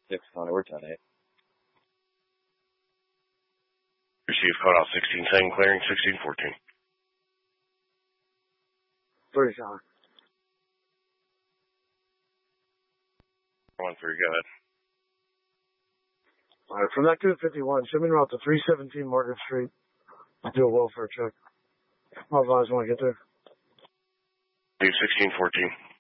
6 Connor, we're 10-8. Receive code out 1610, clearing 1614. 30 Connor. 1-3, go ahead. All right, from that 251, send me route to 317 Market Street. I'll do a welfare check. I'll advise when I get there. Leave 1614.